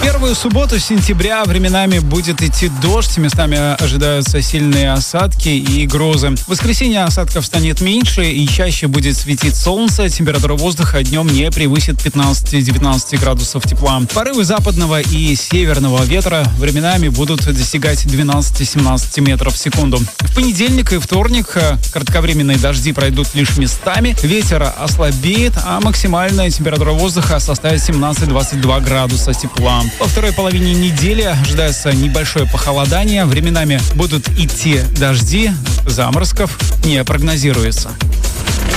Первую субботу сентября временами будет идти дождь, местами ожидаются сильные осадки и грозы. В воскресенье осадков станет меньше и чаще будет светить солнце. Температура воздуха днем не превысит 15-19 градусов тепла. Порывы западного и северного ветра временами будут достигать 12-17 метров в секунду. В понедельник и вторник кратковременные дожди пройдут лишь местами. Ветер ослабеет, а максимальная температура воздуха составит 17-22 градуса тепла. Во второй половине недели ожидается небольшое похолодание. Временами будут идти дожди, заморозков не прогнозируется.